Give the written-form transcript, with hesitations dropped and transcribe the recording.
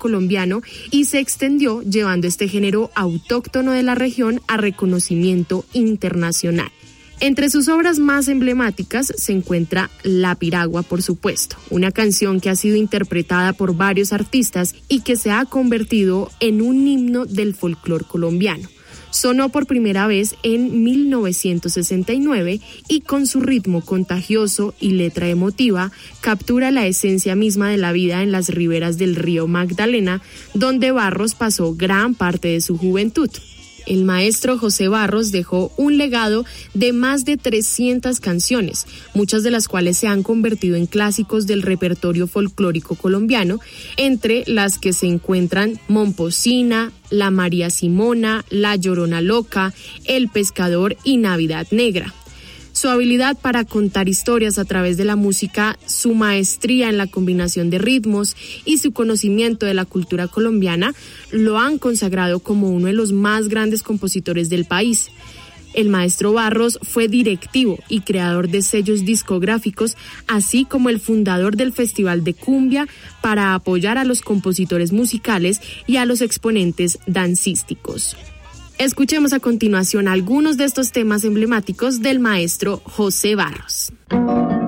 colombiano y se extendió llevando este género autóctono de la región a reconocimiento internacional. Entre sus obras más emblemáticas se encuentra La Piragua, por supuesto, una canción que ha sido interpretada por varios artistas y que se ha convertido en un himno del folclore colombiano. Sonó por primera vez en 1969 y con su ritmo contagioso y letra emotiva captura la esencia misma de la vida en las riberas del río Magdalena, donde Barros pasó gran parte de su juventud. El maestro José Barros dejó un legado de más de 300 canciones, muchas de las cuales se han convertido en clásicos del repertorio folclórico colombiano, entre las que se encuentran Momposina, La María Simona, La Llorona Loca, El Pescador y Navidad Negra. Su habilidad para contar historias a través de la música, su maestría en la combinación de ritmos y su conocimiento de la cultura colombiana lo han consagrado como uno de los más grandes compositores del país. El maestro Barros fue directivo y creador de sellos discográficos, así como el fundador del Festival de Cumbia para apoyar a los compositores musicales y a los exponentes dancísticos. Escuchemos a continuación algunos de estos temas emblemáticos del maestro José Barros.